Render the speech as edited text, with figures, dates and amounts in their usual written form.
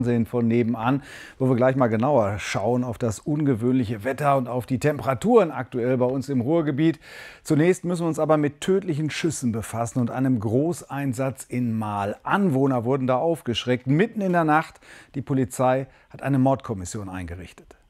Fernsehen von nebenan, wo wir gleich mal genauer schauen auf das ungewöhnliche Wetter und auf die Temperaturen aktuell bei uns im Ruhrgebiet. Zunächst müssen wir uns aber mit tödlichen Schüssen befassen und einem Großeinsatz in Marl. Anwohner wurden da aufgeschreckt, mitten in der Nacht. Die Polizei hat eine Mordkommission eingerichtet.